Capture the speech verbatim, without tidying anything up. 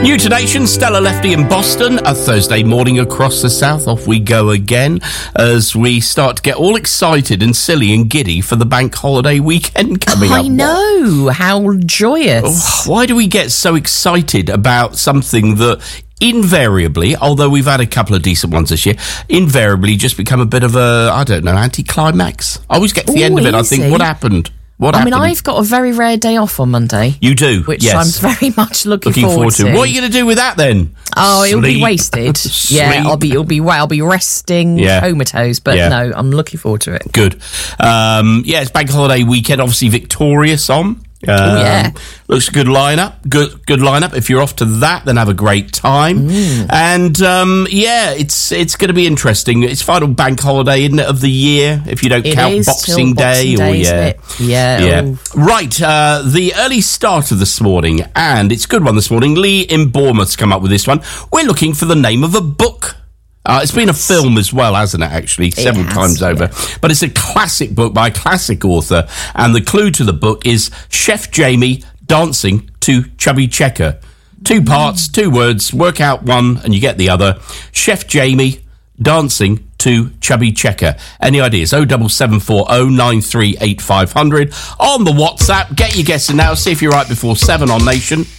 New to Nation, Stella Lefty in Boston. A Thursday morning across the south. Off we go again as we start to get all excited and silly and giddy for the bank holiday weekend coming I up. I know. How joyous. Oh, why do we get so excited about something that invariably, although we've had a couple of decent ones this year, invariably just become a bit of a, I don't know, anticlimax? I always get to the Ooh, end of it, easy. I think, what happened? What I happened? mean, I've got a very rare day off on Monday. You do, which yes. I'm very much looking, looking forward, forward to. to. What are you going to do with that then? Oh, it'll Sleep. be wasted. Yeah, I'll be, it'll be, well, I'll be resting, Yeah. comatose. But Yeah. no, I'm looking forward to it. Good. Um, yeah, it's bank holiday weekend. Obviously, Victorious on. Um, oh, yeah. Looks a good lineup. Good, good lineup. If you're off to that, then have a great time. Mm. And um, yeah, it's it's going to be interesting. It's final bank holiday, isn't it, of the year? If you don't It count is Boxing till Day, Boxing or Day, isn't yeah, it? Yeah. yeah. Oh. Right. Uh, the early starter this morning, and it's a good one this morning. Lee in Bournemouth's come up with this one. We're looking for the name of a book. Uh, it's been a film as well, hasn't it, actually, several has, times over. yeah. But it's a classic book by a classic author, and the clue to the book is Chef Jamie dancing to Chubby Checker. Two parts, two words, work out one and you get the other. Chef Jamie dancing to Chubby Checker. Any ideas? oh double seven four oh nine three eight five hundred. On the WhatsApp, get your guessing now, see if you're right before seven on Nation.